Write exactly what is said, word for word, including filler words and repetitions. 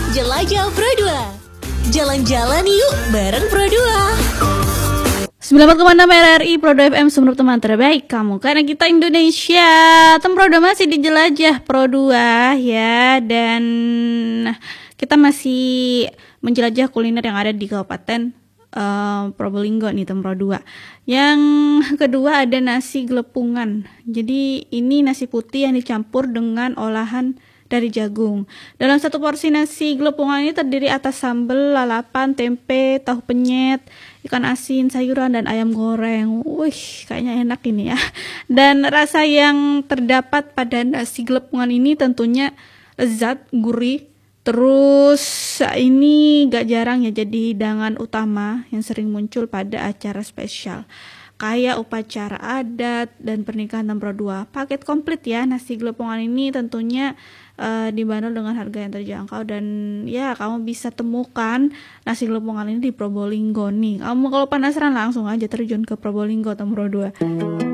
Jelajah Pro dua. Jalan-jalan yuk bareng Pro dua. sembilan puluh empat koma enam R R I Pro dua F M, Sumber teman terbaik kamu, karena kita Indonesia. Tem Pro dua masih di Jelajah Pro dua ya. Dan kita masih menjelajah kuliner yang ada di Kabupaten uh, Probolinggo nih, Tem Pro dua. Yang kedua ada nasi gelepungan. Jadi ini nasi putih yang dicampur dengan olahan dari jagung. Dalam satu porsi nasi gelepungan ini terdiri atas sambal, lalapan, tempe, tahu penyet, ikan asin, sayuran, dan ayam goreng. Wih, kayaknya enak ini ya. Dan rasa yang terdapat pada nasi gelepungan ini tentunya lezat, gurih. Terus ini gak jarang ya jadi hidangan utama yang sering muncul pada acara spesial kayak upacara adat dan pernikahan Tem Pro dua. Paket komplit ya, nasi gelepungan ini tentunya uh, dibanderol dengan harga yang terjangkau. Dan ya, kamu bisa temukan nasi gelepungan ini di Probolinggo nih. Kamu kalau penasaran langsung aja terjun ke Probolinggo Tem Pro dua.